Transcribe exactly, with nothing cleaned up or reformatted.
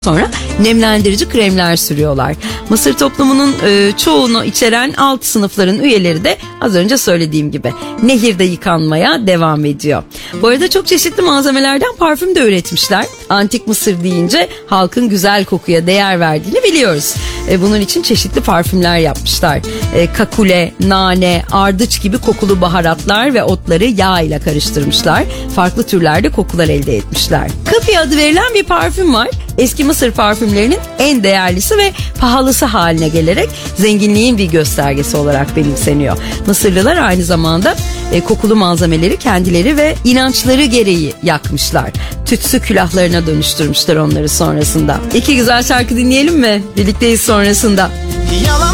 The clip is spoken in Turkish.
Sonra nemlendirici kremler sürüyorlar. Mısır toplumunun e, çoğunu içeren alt sınıfların üyeleri de az önce söylediğim gibi nehirde yıkanmaya devam ediyor. Bu arada çok çeşitli malzemelerden parfüm de üretmişler. Antik Mısır deyince halkın güzel kokuya değer verdiğini biliyoruz. E, bunun için çeşitli parfümler yapmışlar. E, kakule, nane, ardıç gibi kokulu baharatlar ve otları yağ ile karıştırmışlar. Farklı türlerde kokular elde etmişler. Kapi adı verilen bir parfüm var. Eski Mısır parfümlerinin en değerlisi ve pahalısı haline gelerek zenginliğin bir göstergesi olarak benimseniyor. Mısırlılar aynı zamanda e, kokulu malzemeleri kendileri ve inançları gereği yakmışlar. Tütsü külahlarına dönüştürmüşler onları sonrasında. İki güzel şarkı dinleyelim mi? Birlikteyiz sonrasında. Yalan.